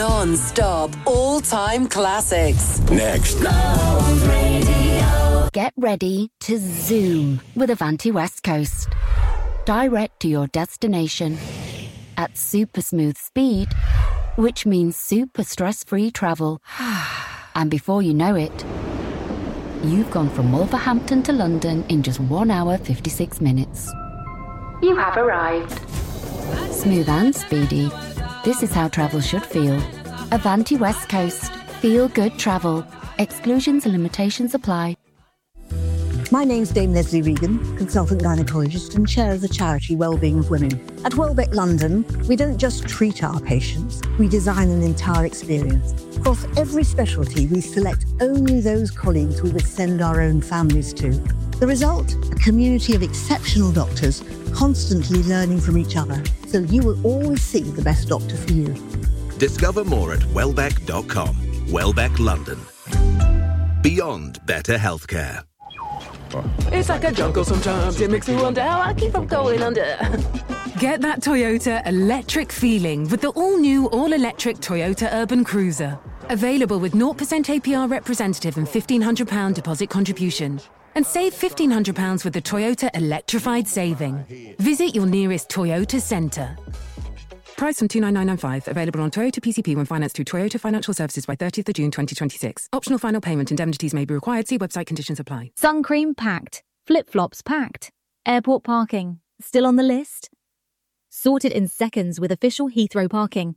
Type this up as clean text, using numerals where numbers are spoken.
Non-stop, all-time classics. Next. Get ready to zoom with Avanti West Coast. Direct to your destination at super smooth speed, which means super stress-free travel. And before you know it, you've gone from Wolverhampton to London in just 1 hour, 56 minutes. You have arrived. Smooth and speedy. This is how travel should feel. Avanti West Coast. Feel good travel. Exclusions and limitations apply. My name's Dame Leslie Regan, consultant gynaecologist and chair of the charity Wellbeing of Women. At Welbeck London, we don't just treat our patients, we design an entire experience. Across every specialty, we select only those colleagues we would send our own families to. The result? A community of exceptional doctors constantly learning from each other, so you will always see the best doctor for you. Discover more at welbeck.com. Welbeck London. Beyond better healthcare. It's like a jungle sometimes. It makes me wonder how I keep from going under. Get that Toyota electric feeling with the all-new, all-electric Toyota Urban Cruiser. Available with 0% APR representative and £1,500 deposit contribution. And save £1,500 with the Toyota Electrified Saving. Visit your nearest Toyota centre. Price from $29995. Available on Toyota PCP when financed through Toyota Financial Services by 30th of June 2026. Optional final payment. Indemnities may be required. See website conditions apply. Sun cream packed. Flip-flops packed. Airport parking. Still on the list? Sorted in seconds with official Heathrow parking.